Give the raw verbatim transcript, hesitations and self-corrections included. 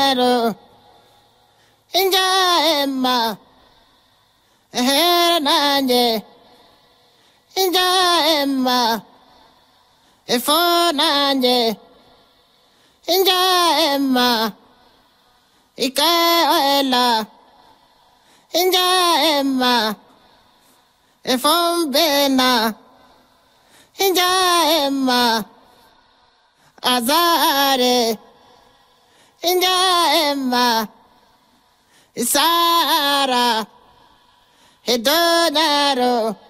Herdonero, Inja Emma, Hernanje, Inja Emma, Efonanje, Inja Emma, Ikaela, Inja Emma, Efombena, Inja Emma, Azare, Inja Emma, Isara, Hedonaro,